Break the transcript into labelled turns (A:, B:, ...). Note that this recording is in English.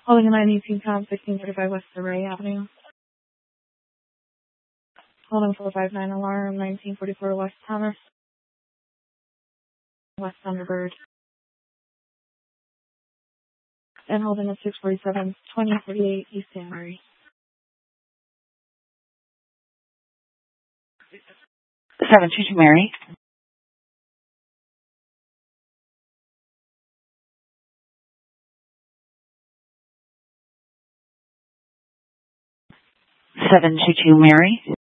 A: Holding a 918 pounds, 1635 West Surrey Avenue. Holding 459 alarm, 1944 West Thomas, West Thunderbird. And holding a 647, 2048 East Danbury.
B: 722 Mary. 722 Mary.